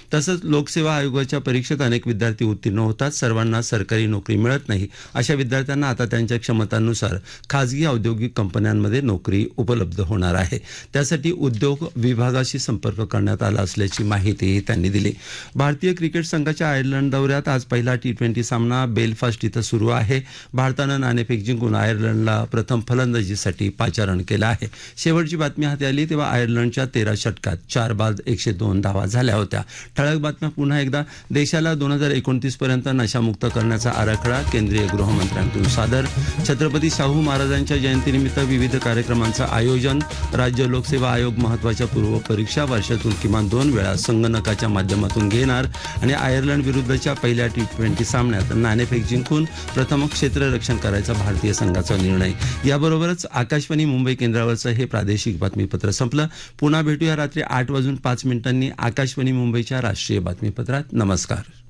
तसंच लोकसेवा आयोगाच्या परीक्षेत अनेक विद्यार्थी उत्तीर्ण होतात. सर्वांना सरकारी नोकरी मिळत नाही. अशा विद्यार्थ्यांना आता त्यांच्या क्षमतांनुसार खाजगी औद्योगिक कंपन्यांमध्ये नोकरी उपलब्ध होणार आहे. त्यासाठी उद्योग विभागाशी संपर्क करण्यात आला असल्याची माहितीही त्यांनी दिली. भारतीय क्रिकेट संघाच्या आयर्लंड दौऱ्यात आज पहिला T20 सामना बेलफास्ट इथं सुरू आहे. भारतानं नाणेफेक जिंकून आयर्लंडला प्रथम फलंदाजीसाठी पाचारण केलं आहे. शेवटची बातमी हाती आली तेव्हा आयर्लंडच्या 13 षटकात 4 बाद 102 धावा झाल्या होत्या. ठळक बातम्या पुन्हा एकदा. देशाला 2029 पर्यंत नशामुक्त करण्याचा आराखडा केंद्रीय गृहमंत्र्यांकडून सादर. छत्रपती शाहू महाराजांच्या जयंतीनिमित्त विविध कार्यक्रमांचं आयोजन. राज्य लोकसेवा आयोग महत्त्वाच्या पूर्वपरीक्षा वर्षातून किमान 2 वेळा संगणकाच्या माध्यमातून घेणार. आणि आयर्लंड विरुद्धच्या पहिल्या T20 सामन्यात नाणेफेक जिंकून प्रथम क्षेत्ररक्षण करायचा भारतीय संघाचा निर्णय. याबरोबरच आकाशवाणी मुंबई केंद्रावरचं हे प्रादेशिक बातमीपत्र संपलं. पुन्हा भेटूया रात्री 8:05 आकाशवाणी मुंबईच्या राष्ट्रीय बातमीपत्रात. नमस्कार.